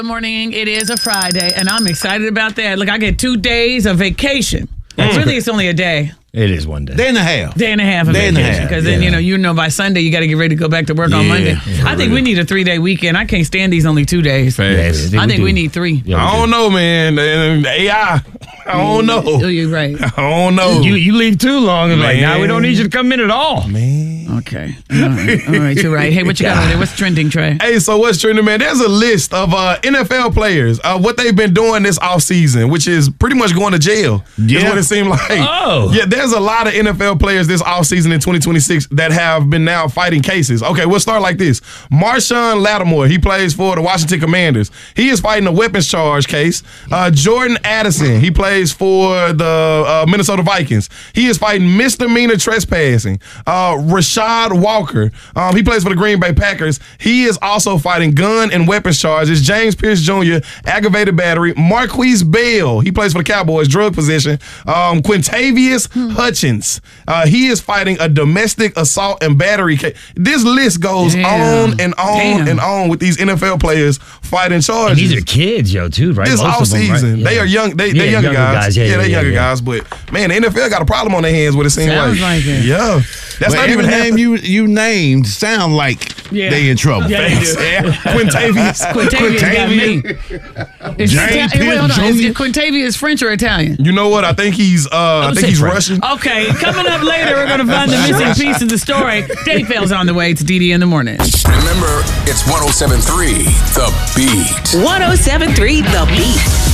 Good morning. It is a Friday, and I'm excited about that. Look, I get 2 days of vacation. Really, it's only a day. It is one day. Day and a half. Day and a half of vacation. Because then, you know, by Sunday, you got to get ready to go back to work on Monday. I think we need a 3-day weekend. I can't stand these only 2 days. Facts. I think we need 3. Yeah, I don't know, man. AI. I don't know. Oh, you're right. I don't know. You leave too long and like, now we don't need you to come in at all. Man. Okay. All right, you're right. Hey, what you got over there? What's trending, Trey? Hey, so what's trending, man? There's a list of NFL players, what they've been doing this offseason, which is pretty much going to jail. Is what it seemed like. Oh. Yeah, there's a lot of NFL players this offseason in 2026 that have been now fighting cases. Okay, we'll start like this. Marshawn Lattimore, he plays for the Washington Commanders. He is fighting a weapons charge case. Jordan Addison, he plays for the Minnesota Vikings. He is fighting misdemeanor trespassing. Rashad Walker, he plays for the Green Bay Packers. He is also fighting gun and weapons charges. James Pierce Jr., aggravated battery. Marquise Bell, he plays for the Cowboys, drug possession. Quintavious Hutchins, he is fighting a domestic assault and battery case. This list goes on and on and on with these NFL players fighting charges. And these are kids, too, right? This offseason, right? They are young. They're younger guys. They're younger guys. But man, the NFL got a problem on their hands. What it seems like it. Yeah, that's not even name you named sound like they in trouble. Yeah, Quintavious got me. James Pierce Jr. Is Quintavious French or Italian? You know what? I think he's Russian. Okay, coming up later, we're going to find the missing piece of the story. Dave Fails on the way to DD in the morning. Remember, it's 107.3 The Beat. 107.3 The Beat.